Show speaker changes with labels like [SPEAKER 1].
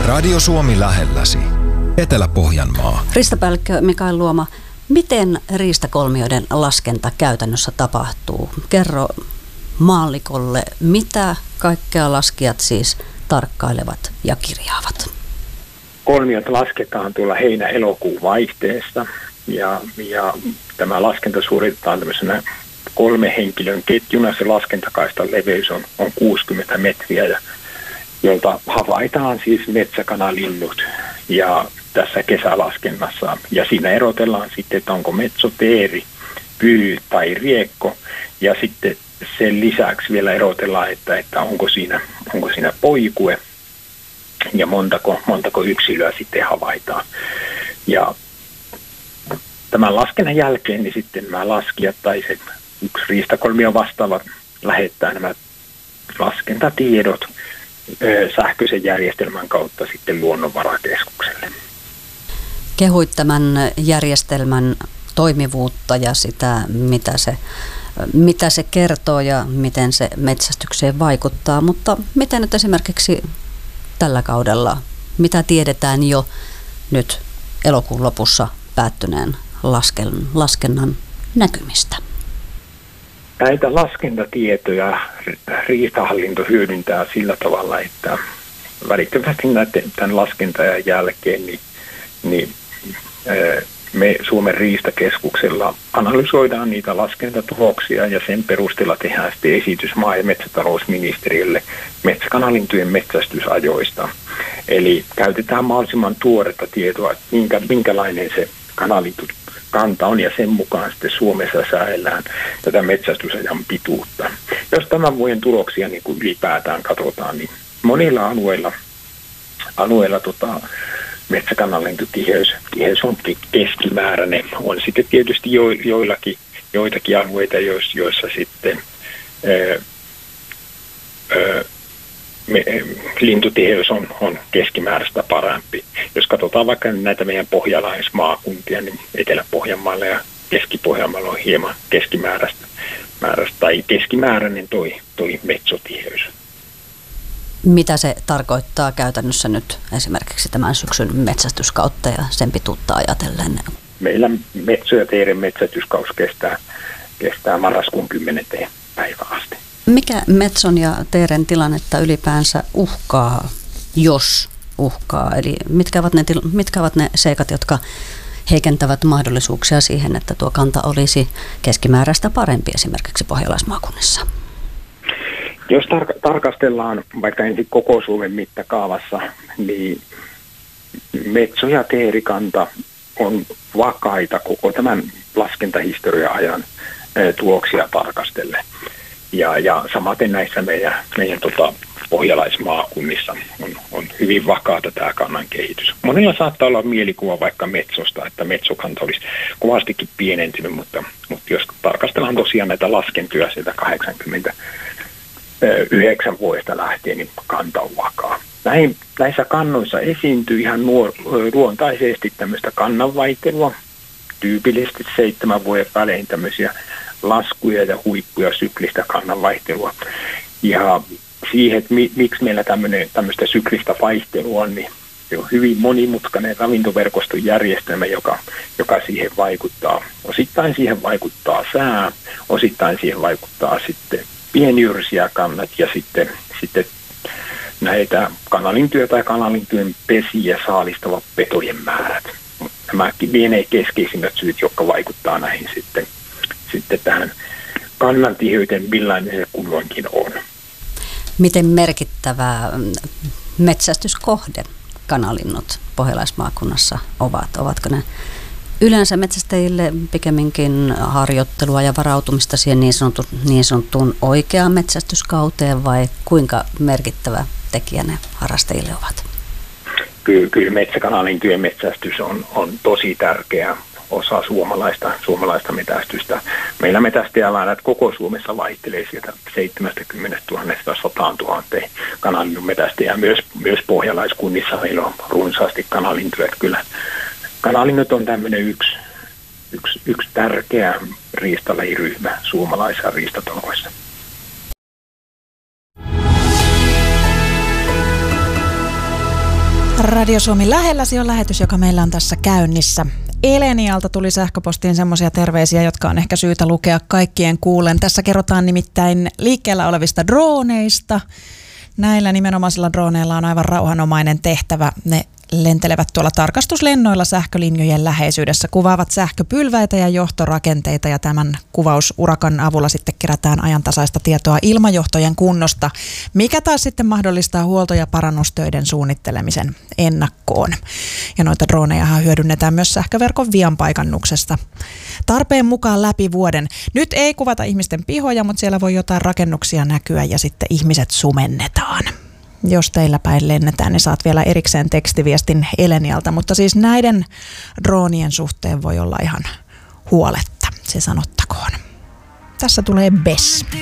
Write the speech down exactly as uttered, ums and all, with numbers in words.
[SPEAKER 1] Radio Suomi lähelläsi. Etelä-Pohjanmaa.
[SPEAKER 2] Riistapäällikkö Mikael Luoma, miten riistakolmioiden laskenta käytännössä tapahtuu? Kerro maallikolle, mitä kaikkea laskijat siis tarkkailevat ja kirjaavat?
[SPEAKER 3] Kolmiot lasketaan tuolla heinä-elokuun vaihteessa ja, ja tämä laskenta suoritetaan tämmöisenä kolme henkilön ketjuna. Se laskentakaistan leveys on, on kuusikymmentä metriä, ja, jolta havaitaan siis metsäkanalinnut ja tässä kesälaskennassa. Ja siinä erotellaan sitten, että onko metso, teeri, pyy tai riekko, ja sitten sen lisäksi vielä erotellaan, että, että onko, siinä, onko siinä poikue ja montako, montako yksilöä sitten havaitaan. Ja tämän laskennan jälkeen niin sitten nämä laskijat tai se yksi riistakolmio vastaava lähettää nämä laskentatiedot ö, sähköisen järjestelmän kautta sitten Luonnonvarakeskukselle.
[SPEAKER 2] Kehuit tämän järjestelmän toimivuutta ja sitä, mitä se, mitä se kertoo ja miten se metsästykseen vaikuttaa, mutta miten nyt esimerkiksi tällä kaudella, mitä tiedetään jo nyt elokuun lopussa päättyneen lasken, laskennan näkymistä?
[SPEAKER 3] Näitä laskentatietoja riistahallinto hyödyntää sillä tavalla, että välittömästi näiden, tämän laskentajan jälkeen niin, niin me Suomen riistakeskuksella analysoidaan niitä laskentatuloksia ja sen perusteella tehdään sitten esitys maa- ja metsätalousministeriölle metsäkanalintujen metsästysajoista. Eli käytetään mahdollisimman tuoretta tietoa, että minkä, minkälainen se kanalintukanta on, ja sen mukaan sitten Suomessa sääellään tätä metsästysajan pituutta. Jos tämän vuoden tuloksia niin kuin ylipäätään katsotaan, niin monilla alueilla, alueilla tota, metsäkanalintutiheys tiheys on keskimääräinen. On sitten tietysti jo, joillakin, joitakin alueita, joissa, joissa sitten ää, ää, me, lintutiheys on, on keskimääräistä parempi. Jos katsotaan vaikka näitä meidän pohjalaismaakuntia, niin Etelä-Pohjanmaalla ja Keski-Pohjanmaalla on hieman keskimääräistä määräistä, tai keskimääräinen toi, toi metsotiheys.
[SPEAKER 2] Mitä se tarkoittaa käytännössä nyt esimerkiksi tämän syksyn metsästyskautta ja sen pituutta ajatellen?
[SPEAKER 3] Meillä metso- ja teeren metsästyskausi kestää, kestää marraskuun kymmenenteen päivään asti.
[SPEAKER 2] Mikä metson ja teeren tilannetta ylipäänsä uhkaa, jos uhkaa? Eli mitkä ovat ne, mitkä ovat ne seikat, jotka heikentävät mahdollisuuksia siihen, että tuo kanta olisi keskimääräistä parempi esimerkiksi pohjalaismaakunnissa?
[SPEAKER 3] Jos tar- tarkastellaan vaikka ensin koko Suomen mittakaavassa, niin metso- ja teerikanta on vakaita koko tämän laskentahistorian ajan e, tuloksia tarkastellen. Ja, ja samaten näissä meidän, meidän tota, pohjalaismaakunnissa on, on hyvin vakaata tämä kannan kehitys. Monilla saattaa olla mielikuva vaikka metsosta, että metsokanta olisi kovastikin pienentynyt, mutta, mutta jos tarkastellaan tosiaan näitä laskentoja sieltä kahdeksankymmentä yhdeksän vuodesta lähtien, niin kanta on vakaa. Näin, näissä kannoissa esiintyy ihan nuor, luontaisesti tämmöistä kannanvaihtelua, tyypillisesti seitsemän vuoden välein tämmöisiä laskuja ja huippuja syklistä kannanvaihtelua. Ja siihen, että mi, miksi meillä tämmöistä syklistä vaihtelua on, niin se on hyvin monimutkainen ravintoverkoston järjestelmä, joka, joka siihen vaikuttaa. Osittain siihen vaikuttaa sää, osittain siihen vaikuttaa sitten pienjyrsiä kannat ja sitten, sitten näitä kanalintuja tai kanalintujen pesiä saalistavat petojen määrät. Nämä lienee keskeisimmät syyt, jotka vaikuttaa näihin sitten, sitten tähän kannan tiheyteen, millainen se kulloinkin on.
[SPEAKER 2] Miten merkittävä metsästyskohde kanalinnut pohjalaismaakunnassa ovat? Ovatko ne yleensä metsästäjille pikemminkin harjoittelua ja varautumista siihen niin, sanottu, niin sanottuun oikeaan metsästyskauteen, vai kuinka merkittävä tekijä ne harrastajille ovat?
[SPEAKER 3] Kyllä, kyllä metsäkanalintujen metsästys on, on tosi tärkeä osa suomalaista, suomalaista metästystä. Meillä metästäjämäärät koko Suomessa vaihtelee sieltä seitsemänkymmentätuhatta sata tuhatta kanalinnun metästäjää. Myös, myös pohjalaiskunnissa meillä on runsaasti kanalintuja. Kyllä kanalinnut on tämmöinen yksi, yksi, yksi tärkeä riistalajiryhmä suomalaisissa riistataloissa.
[SPEAKER 4] Radio Suomi lähelläsi on lähetys, joka meillä on tässä käynnissä. Elenialta tuli sähköpostiin semmoisia terveisiä, jotka on ehkä syytä lukea kaikkien kuulen. Tässä kerrotaan nimittäin liikkeellä olevista drooneista. Näillä nimenomaisilla drooneilla on aivan rauhanomainen tehtävä. Ne lentelevät tuolla tarkastuslennoilla sähkölinjojen läheisyydessä, kuvaavat sähköpylväitä ja johtorakenteita, ja tämän kuvausurakan avulla sitten kerätään ajantasaista tietoa ilmajohtojen kunnosta, mikä taas sitten mahdollistaa huolto- ja parannustöiden suunnittelemisen ennakkoon. Ja noita dronejahan hyödynnetään myös sähköverkon vianpaikannuksesta tarpeen mukaan läpi vuoden. Nyt ei kuvata ihmisten pihoja, mutta siellä voi jotain rakennuksia näkyä ja sitten ihmiset sumennetaan. Jos teillä päin lennetään, niin saat vielä erikseen tekstiviestin Elenialta, mutta siis näiden droonien suhteen voi olla ihan huoletta, se sanottakoon. Tässä tulee Bess.